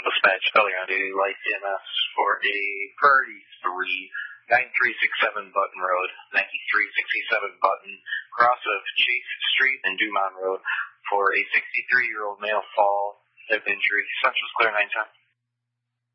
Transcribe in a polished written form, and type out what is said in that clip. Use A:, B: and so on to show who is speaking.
A: dispatch earlier on duty light EMS for a priority 3, 9367 Button Road, 9367 Button, cross of Chase Street and Dumont Road for a 63-year-old male fall, hip injury. Central's clear 910.